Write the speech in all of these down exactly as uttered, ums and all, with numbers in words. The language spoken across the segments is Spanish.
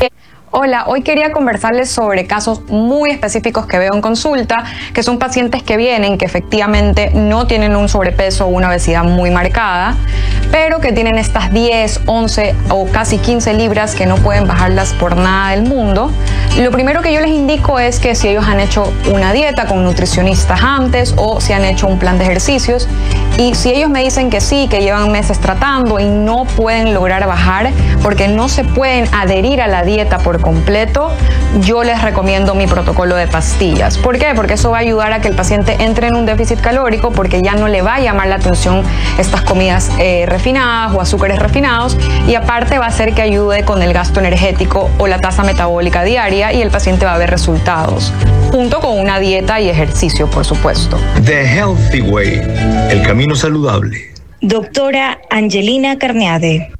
Hola, hoy quería conversarles sobre casos muy específicos que veo en consulta, que son pacientes que vienen que efectivamente no tienen un sobrepeso o una obesidad muy marcada, pero que tienen estas diez, once o casi quince libras que no pueden bajarlas por nada del mundo. Lo primero que yo les indico es que si ellos han hecho una dieta con nutricionistas antes o si han hecho un plan de ejercicios, y si ellos me dicen que sí, que llevan meses tratando y no pueden lograr bajar porque no se pueden adherir a la dieta por completo, yo les recomiendo mi protocolo de pastillas. ¿Por qué? Porque eso va a ayudar a que el paciente entre en un déficit calórico, porque ya no le va a llamar la atención estas comidas eh, refinadas o azúcares refinados, y aparte va a hacer que ayude con el gasto energético o la tasa metabólica diaria, y el paciente va a ver resultados, junto con una dieta y ejercicio, por supuesto. The Healthy Way, el camino saludable. Doctora Angelina Carneade.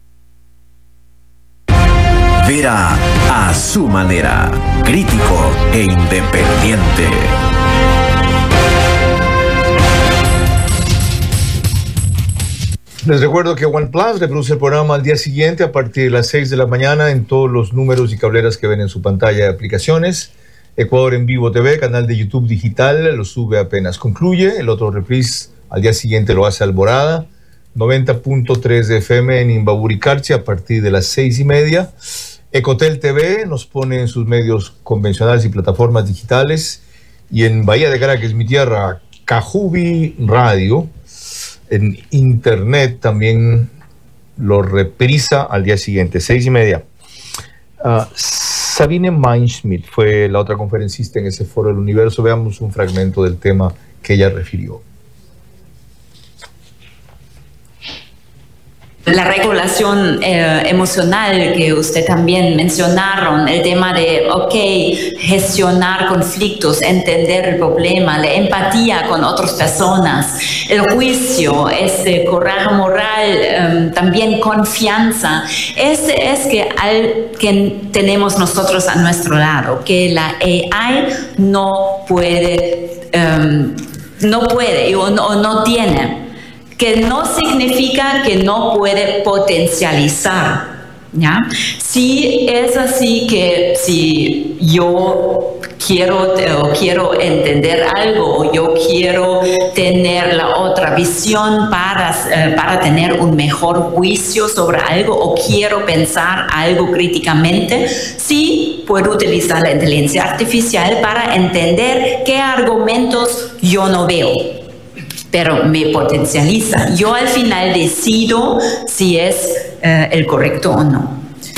Vera a su manera, crítico e independiente. Les recuerdo que OnePlus reproduce el programa al día siguiente a partir de las seis de la mañana en todos los números y cableras que ven en su pantalla de aplicaciones. Ecuador en Vivo T V, canal de YouTube digital, lo sube apenas concluye. El otro reprise al día siguiente lo hace Alborada. noventa punto tres de F M en Imbabura y Carchi a partir de las seis y media. Ecotel T V nos pone en sus medios convencionales y plataformas digitales. Y en Bahía de Caracas, mi tierra, Cajubi Radio. En internet también lo reprisa al día siguiente, seis y media. Uh, Sabine Meinschmidt fue la otra conferencista en ese foro del universo. Veamos un fragmento del tema que ella refirió. La regulación eh, emocional que usted también mencionaron, el tema de, ok, gestionar conflictos, entender el problema, la empatía con otras personas, el juicio, este coraje moral, eh, también confianza, ese es que, al, que tenemos nosotros a nuestro lado, que la A I no puede, um, no puede o no, o no tiene. Que no significa que no puede potencializar, ¿ya? Si es así que si yo quiero, o quiero entender algo o yo quiero tener la otra visión para, eh, para tener un mejor juicio sobre algo o quiero pensar algo críticamente, sí puedo utilizar la inteligencia artificial para entender qué argumentos yo no veo, pero me potencializa. Yo al final decido si es eh, el correcto o no.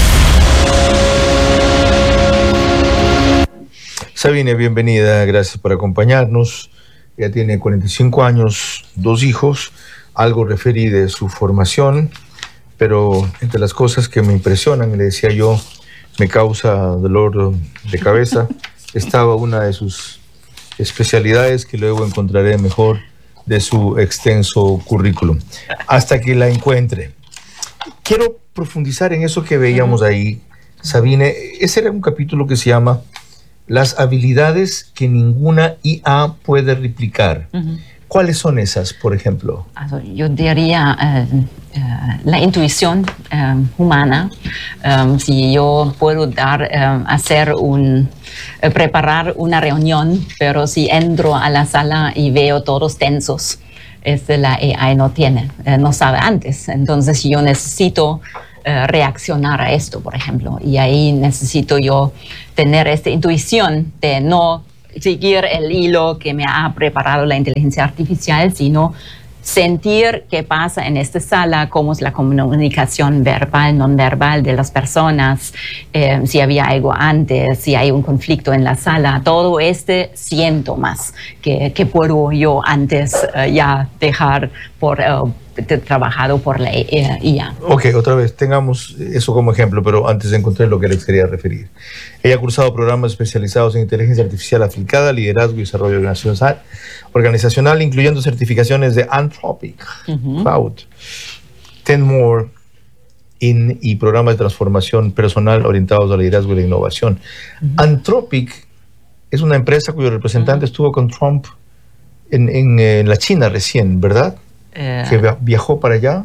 Sabine, bienvenida, gracias por acompañarnos. Ella tiene cuarenta y cinco años, dos hijos, algo referí de su formación, pero entre las cosas que me impresionan, le decía yo, me causa dolor de cabeza, estaba una de sus especialidades que luego encontraré mejor de su extenso currículum, hasta que la encuentre. Quiero profundizar en eso que veíamos ahí, Sabine. Ese era un capítulo que se llama Las habilidades que ninguna I A puede replicar. Uh-huh. ¿Cuáles son esas, por ejemplo? Yo diría uh, uh, la intuición uh, humana. Um, si yo puedo dar, uh, hacer un, uh, preparar una reunión, pero si entro a la sala y veo todos tensos, este, la A I no tiene, uh, no sabe antes. Entonces yo necesito uh, reaccionar a esto, por ejemplo, y ahí necesito yo tener esta intuición de no seguir el hilo que me ha preparado la inteligencia artificial, sino sentir qué pasa en esta sala, cómo es la comunicación verbal, non verbal de las personas, eh, si había algo antes, si hay un conflicto en la sala, todo este siento más que, que puedo yo antes uh, ya dejar por uh, trabajado por la I A. Ok, otra vez, tengamos eso como ejemplo, pero antes de encontrar lo que les quería referir. Ella ha cursado programas especializados en inteligencia artificial aplicada, liderazgo y desarrollo organizacional, organizacional incluyendo certificaciones de Anthropic, uh-huh. Cloud, Ten More in, y programas de transformación personal orientados al liderazgo y la innovación. Uh-huh. Anthropic es una empresa cuyo representante uh-huh. estuvo con Trump en, en, en la China recién, ¿verdad? Eh, que viajó para allá.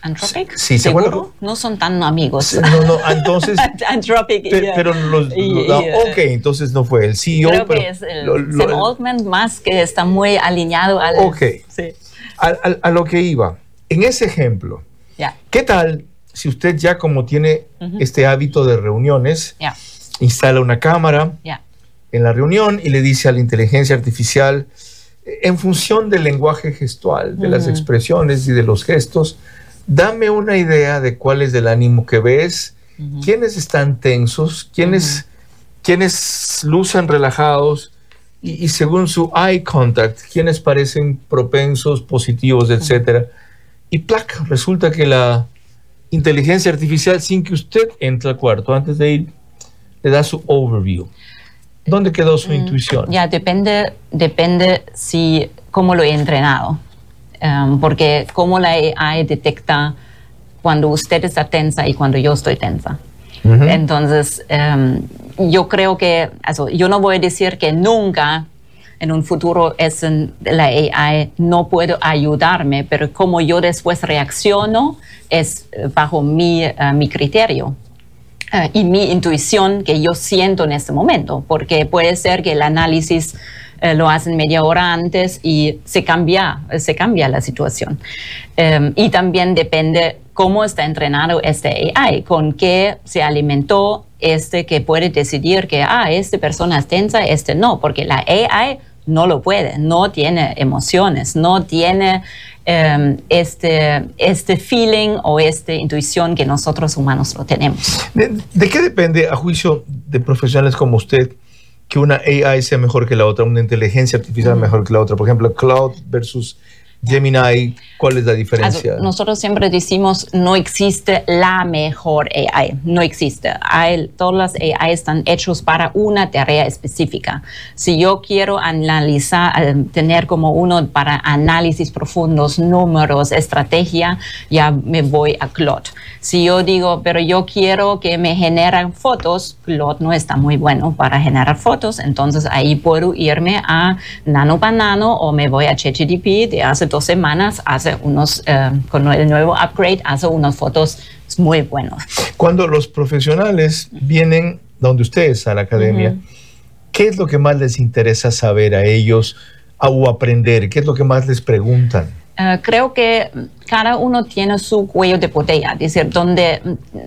Anthropic, Sí, ¿se seguro, acuerda? no son tan amigos. No, no, entonces... Anthropic. Pe- y, pero los, y- los- no, y, ok, entonces no fue el C E O, creo pero... que es el lo- lo- Sam Altman más que está muy alineado al... Ok. Sí, a, a- a lo que iba, en ese ejemplo, ya, ¿qué tal si usted ya como tiene Ujú. este hábito de reuniones, ya, instala una cámara ya. en la reunión y le dice a la inteligencia artificial, eh, en función del lenguaje gestual, de las Ujú. expresiones y de los gestos, dame una idea de cuál es el ánimo que ves, Ujú. quiénes están tensos, quiénes, quiénes lucen relajados y, y según su eye contact, quiénes parecen propensos, positivos, etcétera. Y plac, resulta que la inteligencia artificial, sin que usted entre al cuarto antes de ir, le da su overview. ¿Dónde quedó su intuición? Ya, depende, depende si, cómo lo he entrenado. Um, porque cómo la A I detecta cuando usted está tensa y cuando yo estoy tensa. Ujú. Entonces, um, yo creo que, also, yo no voy a decir que nunca en un futuro es en, la A I no puede ayudarme, pero como yo después reacciono es eh, bajo mi, uh, mi criterio. Uh, y mi intuición que yo siento en este momento, porque puede ser que el análisis eh, lo hacen media hora antes y se cambia, se cambia la situación. Um, y también depende cómo está entrenado este A I, con qué se alimentó este que puede decidir que, ah, esta persona es tensa, este no, porque la A I no lo puede, no tiene emociones, no tiene um, este, este feeling o esta intuición que nosotros humanos lo tenemos. ¿De, de qué depende, a juicio de profesionales como usted, que una A I sea mejor que la otra, una inteligencia artificial mejor que la otra? Por ejemplo, Cloud versus Gemini, ¿cuál es la diferencia? Also, nosotros siempre decimos no existe la mejor A I, no existe. Hay, todas las A I están hechos para una tarea específica. Si yo quiero analizar, eh, tener como uno para análisis profundos, números, estrategia, ya me voy a Claude. Si yo digo, pero yo quiero que me generen fotos, Claude no está muy bueno para generar fotos, entonces ahí puedo irme a Nano Banano o me voy a ChatGPT de hace dos semanas, hace unos, eh, con el nuevo upgrade, hace unas fotos muy buenas. Cuando los profesionales vienen donde ustedes a la academia, Ujú. ¿qué es lo que más les interesa saber a ellos a- o aprender? ¿Qué es lo que más les preguntan? Uh, creo que cada uno tiene su cuello de botella, es decir, donde,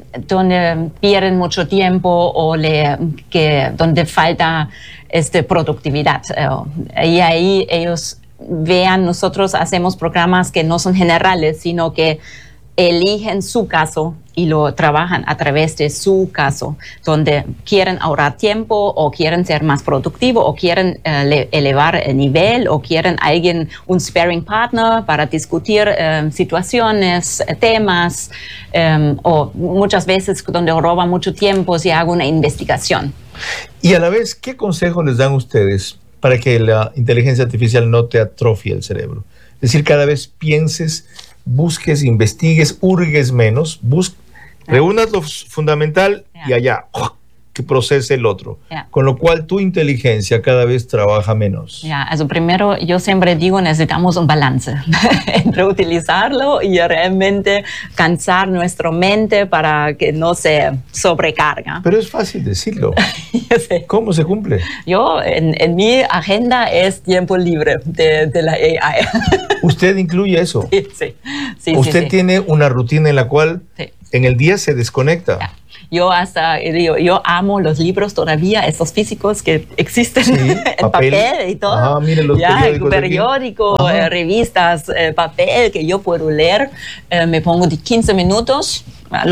donde pierden mucho tiempo o le, que, donde falta este, productividad. Uh, y ahí ellos vean, nosotros hacemos programas que no son generales, sino que eligen su caso y lo trabajan a través de su caso, donde quieren ahorrar tiempo o quieren ser más productivo o quieren uh, le, elevar el nivel o quieren alguien, un sparring partner para discutir um, situaciones, temas, um, o muchas veces donde roba mucho tiempo si hago una investigación. Y a la vez, ¿qué consejos les dan ustedes para que la inteligencia artificial no te atrofie el cerebro? Es decir, cada vez pienses, busques, investigues, hurgues menos, bus reúnas lo fundamental y allá, que procese el otro. Yeah. Con lo cual tu inteligencia cada vez trabaja menos. Ya, also primero yo siempre digo necesitamos un balance entre utilizarlo y realmente cansar nuestra mente para que no se sobrecarga. Pero es fácil decirlo. Yo sé. ¿Cómo se cumple? Yo, en, en mi agenda es tiempo libre de, de la A I. Usted incluye eso. Sí, sí, sí, Usted sí, sí. tiene una rutina en la cual Sí. en el día se desconecta. Ya. Yo hasta digo, yo amo los libros todavía, estos físicos que existen Sí, en papel. papel y todo. Ajá, mire los ya, periódicos aquí. periódico, Ajá. eh, revistas, eh, papel que yo puedo leer. Eh, me pongo de quince minutos.